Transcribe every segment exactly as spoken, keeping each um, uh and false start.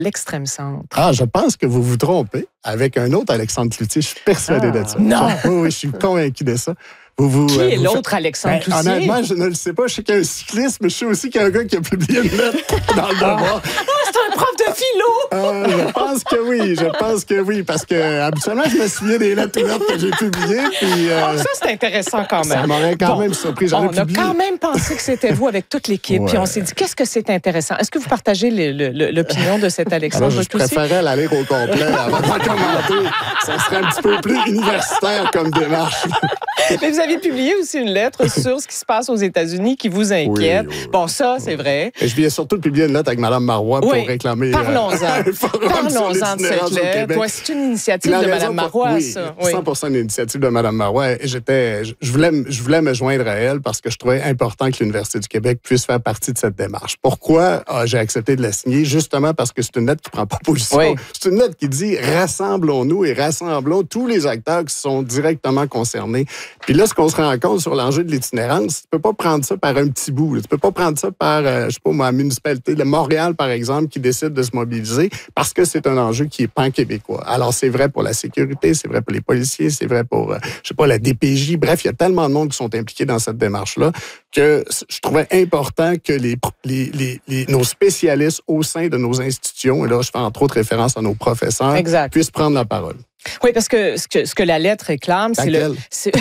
l'extrême centre. Ah, je pense que vous vous trompez avec un autre Alexandre Cloutier. Je suis persuadé ah, de ça. Non! Oui, oui, je suis convaincu de ça. Vous, vous, qui euh, est vous l'autre faites... Alexandre ben, Cloutier? Honnêtement, je ne le sais pas. Je sais qu'il y a un cycliste, mais je sais aussi qu'il y a un gars qui a publié une lettre dans le devoir. Ah, c'est un prof de philo! Euh, je pense que oui, je pense que oui, parce que habituellement, je me souviens des lettres ouvertes que j'ai publiées. Puis, euh, oh, ça, c'est intéressant quand même. Ça m'aurait quand bon, même surpris. J'en on ai a publié. quand même pensé que c'était vous avec toute l'équipe. Ouais. Puis on s'est dit, qu'est-ce que c'est intéressant? Est-ce que vous partagez le, le, l'opinion de cet Alexandre Alors, je Cloutier? préférais la lire au complet avant de commenter. Ça serait un petit peu plus universitaire comme démarche. Mais vous avez publié aussi une lettre sur ce qui se passe aux États-Unis qui vous inquiète. Oui, oui, bon, ça, c'est vrai. Et je viens surtout de publier une lettre avec Mme Marois pour oui. réclamer... Parlons-en. Euh, Parlons-en de cette lettre. Ouais, c'est une initiative de Mme Marois, oui, ça. Oui, cent pour cent une initiative de Mme Marois. Et j'étais, je, voulais, je voulais me joindre à elle parce que je trouvais important que l'Université du Québec puisse faire partie de cette démarche. Pourquoi ah, j'ai accepté de la signer? Justement parce que c'est une lettre qui ne prend pas position. Oui. C'est une lettre qui dit « Rassemblons-nous et rassemblons tous les acteurs qui sont directement concernés. » Puis là, ce qu'on se rend compte sur l'enjeu de l'itinérance, tu ne peux pas prendre ça par un petit bout. Là. Tu ne peux pas prendre ça par, euh, je sais pas moi, la municipalité de Montréal, par exemple, qui décide de se mobiliser parce que c'est un enjeu qui est pan-québécois. Alors, c'est vrai pour la sécurité, c'est vrai pour les policiers, c'est vrai pour, euh, je sais pas, la D P J. Bref, il y a tellement de monde qui sont impliqués dans cette démarche-là que je trouvais important que les, les, les, les, nos spécialistes au sein de nos institutions, et là, je fais entre autres référence à nos professeurs, exact. Puissent prendre la parole. Oui, parce que ce que, ce que la lettre réclame, c'est le... C'est...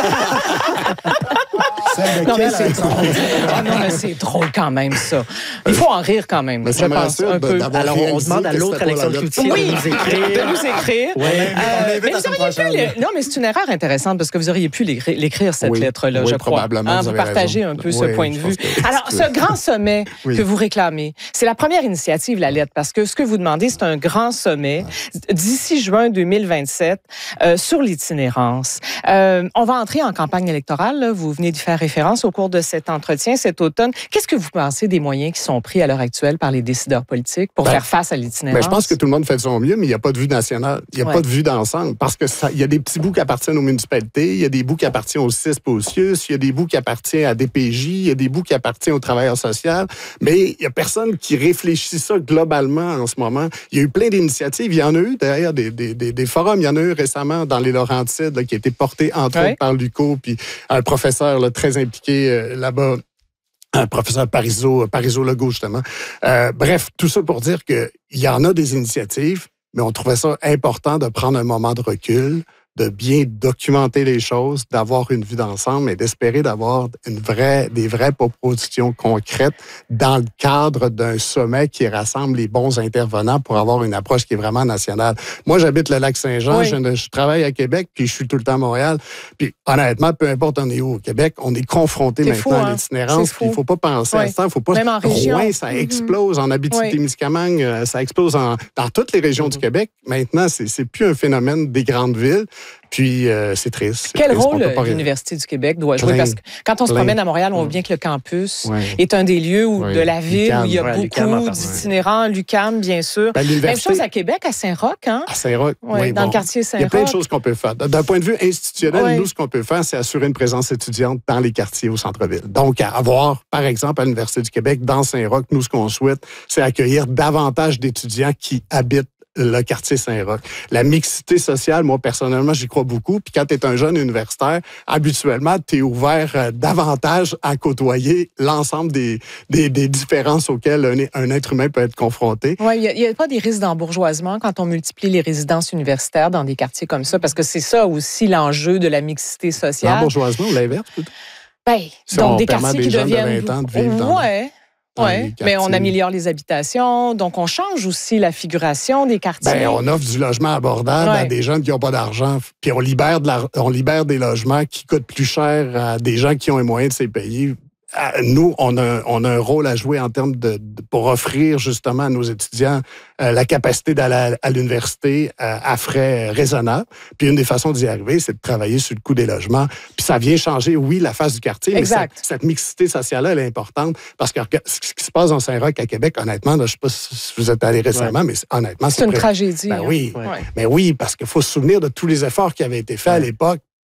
non, mais c'est drôle. Ah non, mais c'est drôle quand même, ça. Il faut en rire quand même, mais je pense, un peu. Alors, on demande à l'autre Alexandre Cloutier oui, de nous écrire. De nous écrire. Oui, euh, mais vous auriez pu... Les... Non, mais c'est une erreur intéressante parce que vous auriez pu l'écrire, cette oui, lettre-là, oui, je crois. Probablement, hein, vous, vous partagez raison. un peu oui, ce point de vue. Que... Alors, ce grand sommet oui. que vous réclamez, c'est la première initiative, la lettre, parce que ce que vous demandez, c'est un grand sommet d'ici juin deux mille vingt-sept euh, sur l'itinérance. Euh, on va entrer en campagne électorale. Là. Vous venez d'y faire référence au cours de cet entretien cet automne. Qu'est-ce que vous pensez des moyens qui sont pris à l'heure actuelle par les décideurs politiques pour ben, faire face à l'itinérance? Ben, je pense que tout le monde fait de son mieux, mais il n'y a pas de vue nationale. Il n'y a ouais. pas de vue d'ensemble parce que ça, il y a des petits bouts qui appartiennent aux municipalités, il y a des bouts qui appartiennent au C I S P, au C I U S, il y a des bouts qui appartiennent à D P J, il y a des bouts qui appartiennent aux travailleurs sociaux, mais il n'y a personne qui réfléchit ça globalement en ce moment. Il y a eu plein d'initiatives. Il y en a eu d'ailleurs des, des, des, des forums. Il y en a eu récemment dans les Laurentides là, qui a été porté entre ouais. autres par Luco, puis un professeur là, très impliqué euh, là-bas. Un professeur Parizeau, Parizeau Legault, justement. Euh, bref, tout ça pour dire qu'il y en a des initiatives, mais on trouvait ça important de prendre un moment de recul, de bien documenter les choses, d'avoir une vue d'ensemble et d'espérer d'avoir une vraie, des vraies propositions concrètes dans le cadre d'un sommet qui rassemble les bons intervenants pour avoir une approche qui est vraiment nationale. Moi, j'habite le Lac-Saint-Jean, oui. je, je travaille à Québec, puis je suis tout le temps à Montréal. Puis honnêtement, peu importe on est où au Québec, on est confronté c'est maintenant fou, hein? à l'itinérance. Puis il ne faut pas penser oui. à ça, il ne faut pas... Même en région. Rouen, ça explose. Mm-hmm. En Abitibi-Témiscamingue, oui. ça explose en, dans toutes les régions mm-hmm. du Québec. Maintenant, c'est, c'est plus un phénomène des grandes villes. Puis, euh, c'est triste. C'est Quel triste, rôle l'Université du Québec doit jouer? Plein, parce que quand on se plein. promène à Montréal, on voit bien que le campus ouais. est un des lieux où, ouais. de la ville Lucam. où il y a ouais, beaucoup Lucam, d'itinérants. L'UQAM, bien sûr. Ben, Même chose à Québec, à Saint-Roch. Hein? À Saint-Roch, ouais, oui. Dans bon. le quartier Saint-Roch. Il y a plein de choses qu'on peut faire. D'un point de vue institutionnel, ouais. nous, ce qu'on peut faire, c'est assurer une présence étudiante dans les quartiers au centre-ville. Donc, avoir, par exemple, à l'Université du Québec, dans Saint-Roch, nous, ce qu'on souhaite, c'est accueillir davantage d'étudiants qui habitent le quartier Saint-Roch. La mixité sociale, moi, personnellement, j'y crois beaucoup. Puis quand tu es un jeune universitaire, habituellement, tu es ouvert euh, davantage à côtoyer l'ensemble des, des, des différences auxquelles un, un être humain peut être confronté. Oui, il n'y a, a pas des risques d'embourgeoisement quand on multiplie les résidences universitaires dans des quartiers comme ça, parce que c'est ça aussi l'enjeu de la mixité sociale. L'embourgeoisement ou l'inverse, plutôt? Ben, si donc des quartiers qui deviennent... de vingt ans de vivre dans... Ouais. Oui, mais on améliore les habitations, donc on change aussi la figuration des quartiers. Bien, on offre du logement abordable ouais. à des gens qui n'ont pas d'argent, puis on libère, de la, on libère des logements qui coûtent plus cher à des gens qui ont les moyens de se payer. Nous, on a, on a un rôle à jouer en termes de, de pour offrir justement à nos étudiants euh, la capacité d'aller à, à l'université euh, à frais raisonnables. Puis une des façons d'y arriver, c'est de travailler sur le coût des logements. Puis ça vient changer, oui, la face du quartier, exact. mais cette, cette mixité sociale-là, elle est importante parce que ce qui se passe dans Saint-Roch à Québec, honnêtement, là, je ne sais pas si vous êtes allé récemment, ouais. mais honnêtement, c'est, c'est une pré... tragédie. Ben hein? oui, ouais. mais oui, parce qu'il faut se souvenir de tous les efforts qui avaient été faits ouais. à l'époque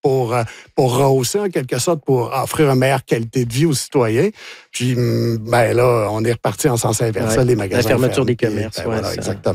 pour, pour rehausser en quelque sorte, pour offrir une meilleure qualité de vie aux citoyens. Puis, ben là, on est reparti en sens inverse, ouais, les magasins. La fermeture ferment, des commerces, puis, ben, ouais, voilà, ça. exactement.